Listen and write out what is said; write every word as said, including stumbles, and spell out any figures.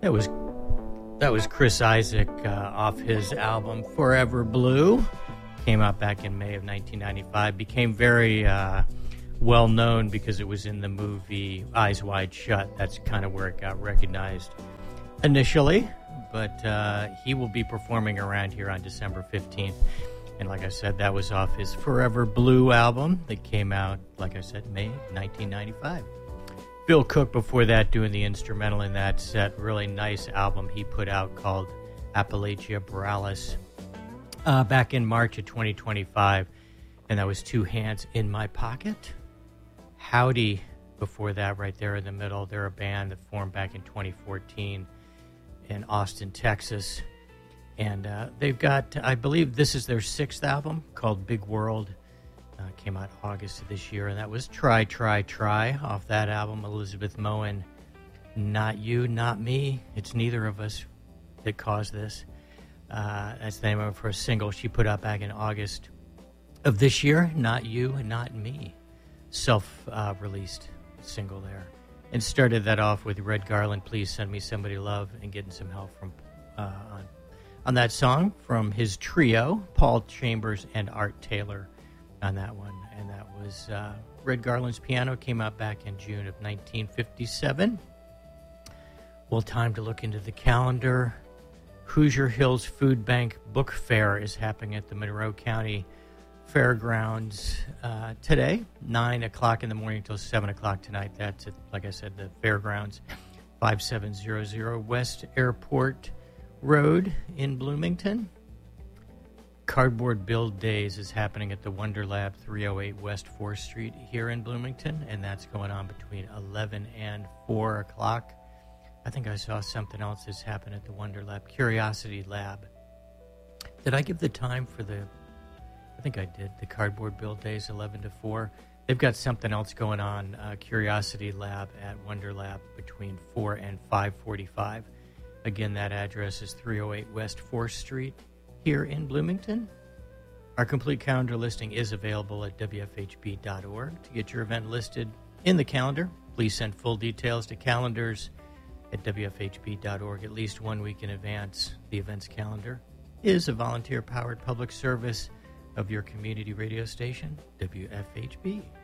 That was that was Chris Isaak uh, off his album Forever Blue. Came out back in May of nineteen ninety-five. Became very uh, well known because it was in the movie Eyes Wide Shut. That's kind of where it got recognized initially. But uh, he will be performing around here on December fifteenth. And like I said, that was off his Forever Blue album that came out, like I said, May nineteen ninety-five. Bill Cook before that doing the instrumental in that set. Really nice album he put out called Appalachia Borealis uh, back in March of twenty twenty-five. And that was Two Hands in My Pocket. Howdy before that right there in the middle. They're a band that formed back in twenty fourteen in Austin, Texas. And uh, they've got, I believe this is their sixth album called Big World. Uh, came out August of this year, and that was Try, Try, Try off that album. Elizabeth Moen, Not You, Not Me. It's neither of us that caused this. Uh, that's the name of her first single she put out back in August of this year. Not You, Not Me. Self-released uh, single there. And started that off with Red Garland, Please Send Me Somebody Love, and getting some help from uh, on, on that song from his trio, Paul Chambers and Art Taylor. On that one, and that was uh, Red Garland's Piano. Came out back in June of nineteen fifty-seven. Well, time to look into the calendar. Hoosier Hills Food Bank Book Fair is happening at the Monroe County Fairgrounds uh, today, nine o'clock in the morning until seven o'clock tonight. That's, at, like I said, the Fairgrounds, five seven zero zero West Airport Road in Bloomington. Cardboard Build Days is happening at the Wonder Lab, three oh eight West fourth Street here in Bloomington, and that's going on between eleven and four o'clock. I think I saw something else that's happened at the Wonder Lab, Curiosity Lab. Did I give the time for the, I think I did, the Cardboard Build Days, eleven to four? They've got something else going on, uh, Curiosity Lab at Wonder Lab between four and five forty-five. Again, that address is three oh eight West fourth Street. Here in Bloomington. Our complete calendar listing is available at W F H B dot org. To get your event listed in the calendar, please send full details to calendars at W F H B dot org at least one week in advance. The events calendar is a volunteer-powered public service of your community radio station, W F H B.